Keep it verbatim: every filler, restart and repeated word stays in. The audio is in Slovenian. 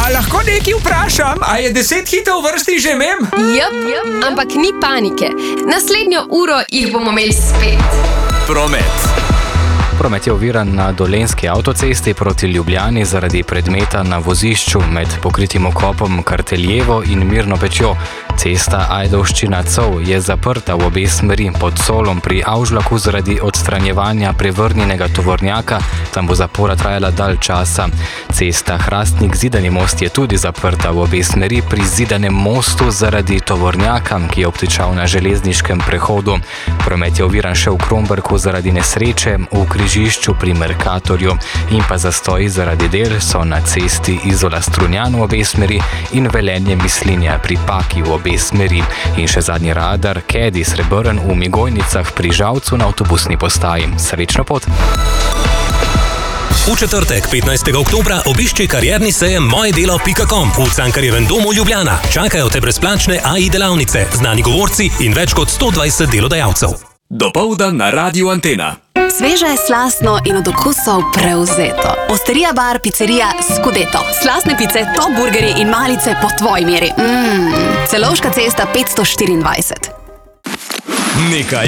A lahko nekaj vprašam? A je deset hitov v vrsti že mem? Jep, jep, ampak ni panike. Naslednjo uro jih bomo imeli spet. Promet. Promet je oviran na Dolenjski avtocesti proti Ljubljani zaradi predmeta na vozišču med pokritim okopom Karteljevo in Mirno Pečjo. Cesta Ajdovščina-Cov je zaprta v obe smeri pod Solom pri Avžlaku zaradi odstranjevanja prevrnjenega tovornjaka. Tam bo zapora trajala dalj časa. Cesta Hrastnik-Zidani most je tudi zaprta v obe smeri pri Zidanem mostu zaradi tovornjaka, ki je obtičal na železniškem prehodu. Promet je oviran še v Kromberku zaradi nesreče v križišču pri Merkatorju in pa zastoji zaradi del so na cesti Izola-Strunjan v obe smeri in Velenje-Mislinja pri Paki v obe smeri. In še zadnji radar, Kedi Srebrn v Migojnicah pri Žalcu na avtobusni postaji. Srečno pot! V četrtek, petnajstega oktobra, obišči karierni sejem moje delo pika com v Cankarjevem domu Ljubljana. Čakajo te brezplačne A I delavnice, znani govorci in več kot sto dvajset delodajalcev. Dopoldan na Radiu Antena. Sveže, slastno in od okusov prevzeto. Osterija bar, pizzerija Scudetto. Slastne pice, top burgeri in malice po tvoji meri. Mmm, Celovška cesta petsto štiriindvajset. Nekaj